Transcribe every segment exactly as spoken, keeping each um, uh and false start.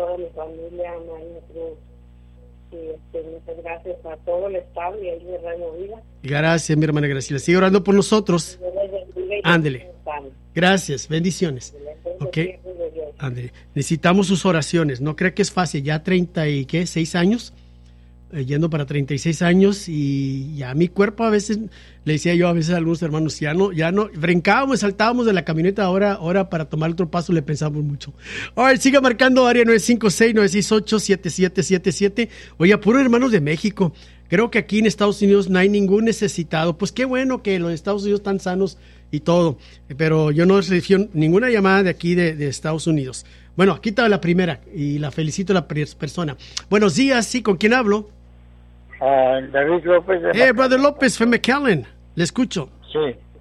toda mi familia, María Cruz. Y este, muchas gracias a todo el staff y ahí de Radio Vida. Gracias, mi hermana Graciela. Sigue orando por nosotros. Ándele. Gracias, bendiciones. Ok. Ándele. Necesitamos sus oraciones. No creo que es fácil. Ya treinta y qué, seis años. Eh, yendo para treinta y seis años y ya mi cuerpo a veces, le decía yo a veces a algunos hermanos, ya no, ya no, brincábamos, saltábamos de la camioneta, ahora, ahora para tomar otro paso le pensamos mucho. Ahora siga marcando área nueve cinco seis, nueve seis ocho, siete siete siete siete. Oye, puro hermanos de México. Creo que aquí en Estados Unidos no hay ningún necesitado. Pues qué bueno que los Estados Unidos están sanos y todo, pero yo no recibí ninguna llamada de aquí de, de Estados Unidos. Bueno, aquí está la primera y la felicito a la persona. Buenos días, sí, ¿con quién hablo? Uh, David López. Eh, hey, Brother López, fue McAllen. Le escucho. Sí.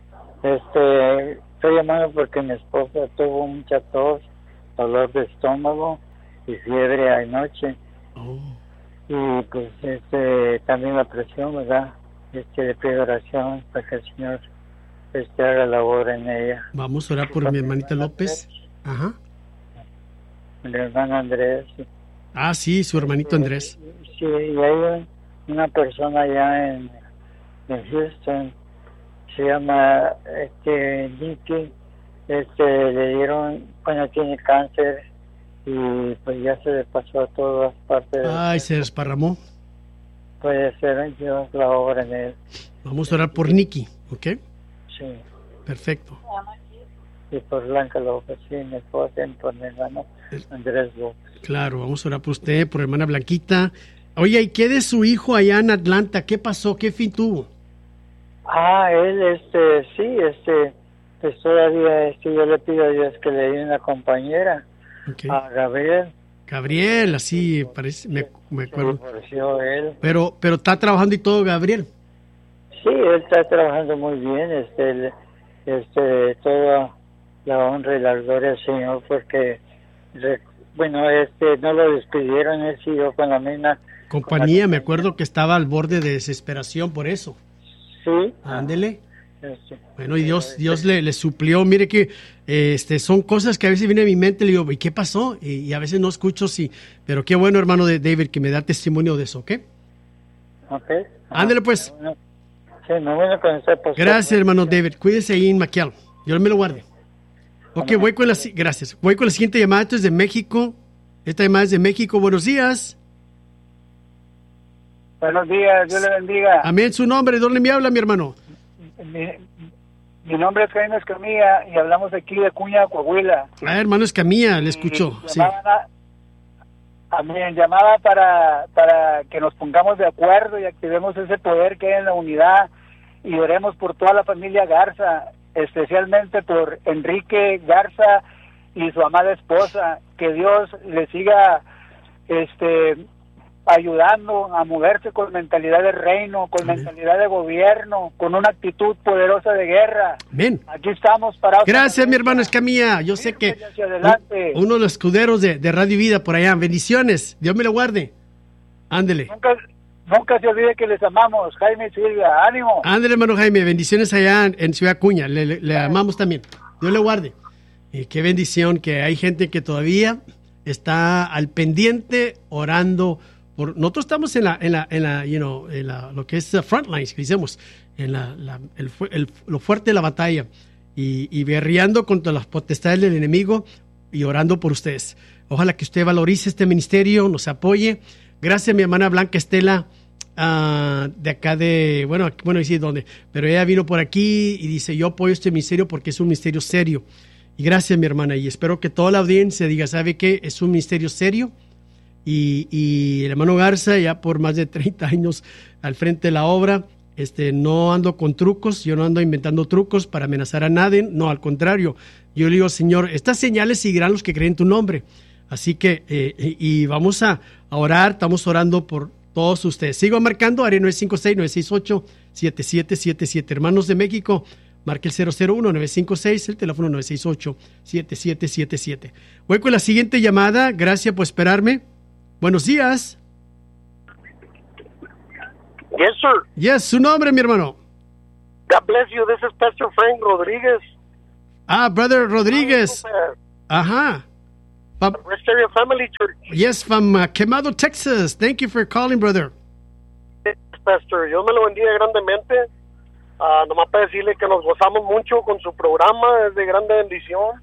Este, estoy llamando porque mi esposa tuvo mucha tos, dolor de estómago y fiebre anoche. Oh. Y pues este, también la presión, ¿verdad? Este, le pido oración para que el Señor este, haga labor en ella. Vamos a orar por mi hermanita López. Ajá. Mi hermano Andrés. Ah, sí, su hermanito Andrés. Sí, y hay una persona allá en, en Houston, se llama este Nicky, este le dieron, bueno, tiene cáncer y pues ya se le pasó a todas partes. Ay, se desparramó. Puede ser Dios la obra en él. Vamos a orar por Nicky, ¿ok? Sí. Perfecto. Y por Blanca López, sí, mi esposa, y por mi hermano Andrés López. Claro, vamos a orar por usted, por hermana Blanquita. Oye, ¿y qué de su hijo allá en Atlanta? ¿Qué pasó? ¿Qué fin tuvo? Ah, él, este, sí, este, pues todavía, este, yo le pido a Dios que le dé una compañera, okay. A Gabriel. Gabriel, así parece, me, me acuerdo. Se divorció él. Pero, pero está trabajando y todo, Gabriel. Sí, él está trabajando muy bien, este, él, este, toda la honra y la gloria al Señor, porque, bueno, este, no lo despidieron, él siguió con la misma compañía, me acuerdo que estaba al borde de desesperación por eso. Sí. Ándele. Sí. Bueno, y Dios, Dios le, le suplió. Mire que este, son cosas que a veces vienen a mi mente, le digo, ¿y qué pasó? Y, y a veces no escucho, sí. Pero qué bueno, hermano de David, que me da testimonio de eso, ¿ok? Ok. Ándele, pues. Sí, me voy a conocer. Gracias, hermano David. Cuídese ahí en McAllen. Yo me lo guarde. Ok, voy con la, gracias. Voy con la siguiente llamada. Esto es de México. Esta llamada es de México. Buenos días. Buenos días, Dios le bendiga. Amén, su nombre, ¿dónde me habla, mi hermano? Mi, mi nombre es Jaime Escamilla y hablamos aquí de Cuña, Coahuila. Ah, hermano Escamilla, le escuchó. Sí. A, a mí llamaba para, para que nos pongamos de acuerdo y activemos ese poder que hay en la unidad y oremos por toda la familia Garza, especialmente por Enrique Garza y su amada esposa, que Dios le siga este ayudando a moverse con mentalidad de reino, con Amén. Mentalidad de gobierno, con una actitud poderosa de guerra. Amén. Aquí estamos parados. Gracias, mi hermano Escamilla. Yo sé que un, uno de los escuderos de, de Radio Vida por allá. Bendiciones. Dios me lo guarde. Ándele. Nunca, nunca se olvide que les amamos. Jaime y Silvia, ánimo. Ándele, hermano Jaime. Bendiciones allá en, en Ciudad Acuña. Le, le, le amamos también. Dios le guarde. Y qué bendición que hay gente que todavía está al pendiente orando. Por, nosotros estamos en la, en la, en la, you know, en la, lo que es uh, front lines, que decimos, en la, la, el, el, lo fuerte de la batalla y, y guerreando contra las potestades del enemigo y orando por ustedes. Ojalá que usted valorice este ministerio, nos apoye. Gracias a mi hermana Blanca Estela, uh, de acá de, bueno, bueno, decir dónde, pero ella vino por aquí y dice, yo apoyo este ministerio porque es un ministerio serio. Y gracias, mi hermana, y espero que toda la audiencia diga, ¿sabe qué? Es un ministerio serio. Y, y el hermano Garza, ya por más de treinta años al frente de la obra, este, no ando con trucos, yo no ando inventando trucos para amenazar a nadie, no, al contrario, yo le digo, Señor, estas señales seguirán los que creen tu nombre, así que, eh, y, y vamos a, a orar, estamos orando por todos ustedes. Sigo marcando, área nueve cinco seis, nueve seis ocho, siete siete siete siete, hermanos de México, marque el cero cero uno, nueve cinco seis, el teléfono nueve seis ocho, siete siete siete siete. Voy con la siguiente llamada, gracias por esperarme. Buenos días. Yes, sir. Yes, su nombre, mi hermano. God bless you. This is Pastor Frank Rodríguez. Ah, Brother Rodríguez. Ajá. From, Rest Area Family Church. yes, from uh, Quemado, Texas. Thank you for calling, brother. Yes, Pastor, Dios me lo bendiga grandemente. Uh, nomás para decirle que nos gozamos mucho con su programa, es de grande bendición.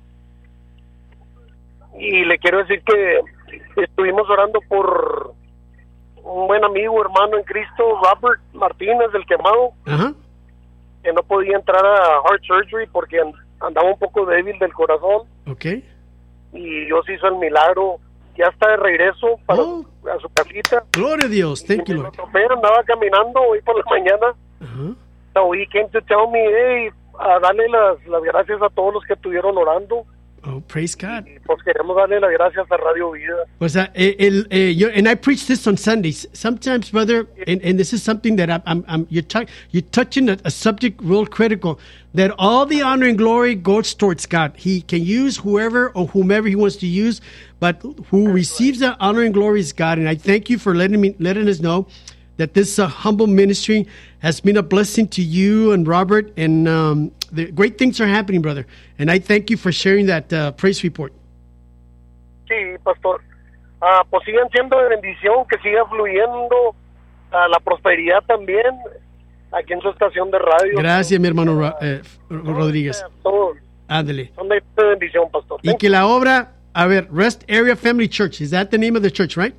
Y le quiero decir que estuvimos orando por un buen amigo, hermano en Cristo, Robert Martínez del Quemado, Ajá. que no podía entrar a heart surgery porque andaba un poco débil del corazón. Okay. Y Dios hizo el milagro. Ya está de regreso para Oh. a su casita. Gloria a Dios. Thank Y you, me Lord. lo topé, andaba caminando hoy por la mañana. Ajá. So he came to tell me, hey, a darle las, las gracias a todos los que estuvieron orando. Oh, praise God. Y pues queremos darle las gracias a Radio Vida. Pues, uh, el, eh, you, and I preach this on Sundays. Sometimes, brother, and, and this is something that I'm, I'm, I'm you're, t- you're touching a, a subject real critical. That all the honor and glory goes towards God. He can use whoever or whomever He wants to use, but who receives the honor and glory is God. And I thank you for letting me, letting us know that this uh, humble ministry has been a blessing to you and Robert, and um, the great things are happening, brother. And I thank you for sharing that uh, praise report. Sí, pastor. Ah, pues sigan siendo de bendición, que siga fluyendo ah, la prosperidad también aquí en su estación de radio. Gracias, mi hermano Ro- eh, Rodríguez. Todos Ándale. son de de bendición, pastor. Y que la obra, a ver, Rest Area Family Church, is that the name of the church, right?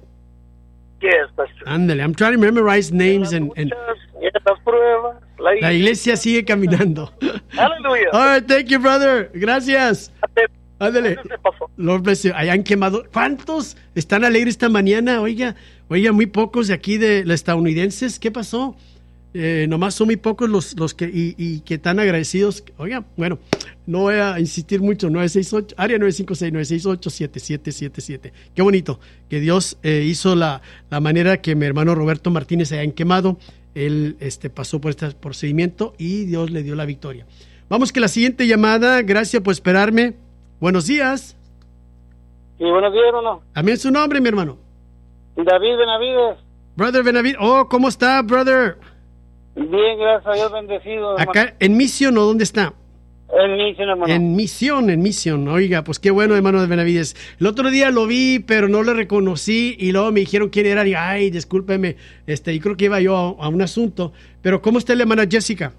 Yes, pastor. Ándale, I'm trying to memorize names and, and Muchas y estas pruebas. La la iglesia sigue caminando. Aleluya. All right, thank you, brother. Gracias. Ándale. Gracias, pastor. Lord bless you. Allá han quemado. ¿Cuántos están alegres esta mañana? Oiga, oiga, muy pocos de aquí de los estadounidenses. ¿Qué pasó? Eh, nomás son muy pocos los, los que y, y que están agradecidos. Oiga, bueno, no voy a insistir mucho. nueve seis ocho, área nueve cinco seis, nueve seis ocho, siete siete siete siete. Qué bonito que Dios eh, hizo la, la manera que mi hermano Roberto Martínez haya quemado. Él este, pasó por este procedimiento y Dios le dio la victoria. Vamos que la siguiente llamada. Gracias por esperarme. Buenos días. Sí, buenos días, hermano. También su nombre, mi hermano. David Benavides. Brother Benavides. Oh, ¿cómo está, brother? Bien, gracias a Dios, bendecido. hermano. Acá en Misión, ¿o dónde está? En misión, hermano. En Misión, en Misión. Oiga, pues qué bueno, hermano de Benavides. El otro día lo vi, pero no lo reconocí y luego me dijeron quién era. Y ay, discúlpeme, este, y creo que iba yo a, a un asunto. Pero ¿cómo está la hermana Jessica?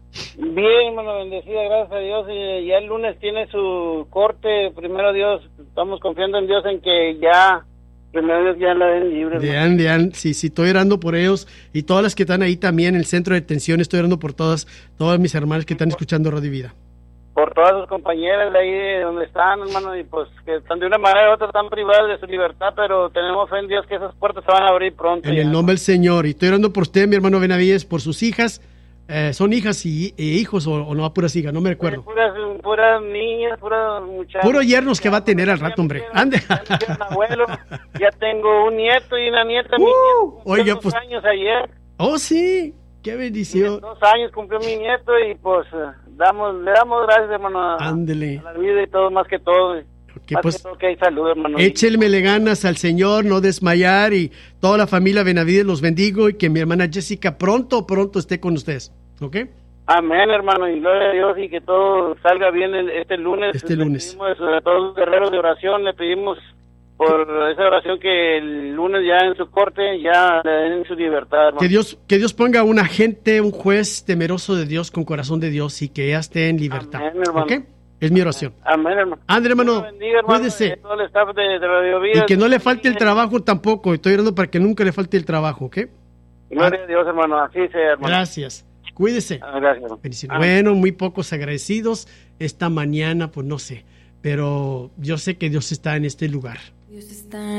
Bien, hermano, bendecida, gracias a Dios. Y ya el lunes tiene su corte. Primero Dios, estamos confiando en Dios en que ya, primero Dios ya la den libre. hermano. Dean, Dean, sí, sí, estoy orando por ellos y todas las que están ahí también en el centro de detención. Estoy orando por todas, todas mis hermanas que están escuchando Radio Vida. Por todas sus compañeras de ahí de donde están, hermano, y pues que están de una manera u otra están privadas de su libertad, pero tenemos fe en Dios que esas puertas se van a abrir pronto. En ya. el nombre del Señor. Y estoy orando por usted, mi hermano Benavides, por sus hijas. Eh, ¿Son hijas y, e hijos o, o no? Puras hijas, no me recuerdo. Puras, puras niñas, puras muchachas. Puro yernos que va a tener al rato, hombre. Ande. Ya me hicieron abuelo, ya tengo un nieto y una nieta. Mi Uh, nieto cumplió oiga, dos pues- años ayer. Oh, sí. Qué bendición. Dos años cumplió mi nieto y pues eh, damos, le damos gracias, hermano, a, Ándele. a la vida y todo, más que todo. Que más pues que todo que hay salud, hermano. échelmele ganas al Señor, no desmayar, y toda la familia Benavides los bendigo y que mi hermana Jessica pronto, pronto esté con ustedes. ¿Ok? Amén, hermano, y gloria a Dios y que todo salga bien el- este lunes. Este Le lunes. pedimos a todos los guerreros de oración, le pedimos por esa oración que el lunes ya en su corte ya le den su libertad, hermano. Que Dios, que Dios ponga un agente, un juez temeroso de Dios, con corazón de Dios, y que ella esté en libertad. Amén, hermano. ¿Ok? Es mi oración. Amén, hermano. Ándale, Dios hermano. lo bendiga, hermano, Cuídese. y todo el staff de, de Radio Vida. Y que no le falte el trabajo tampoco. Estoy orando para que nunca le falte el trabajo, ¿ok? Gloria a Dios, hermano, así sea, hermano. Gracias. Cuídese. Ah, Gracias, hermano. Bendiciones. Amén. Bueno, muy pocos agradecidos esta mañana, pues no sé. Pero yo sé que Dios está en este lugar. Dios está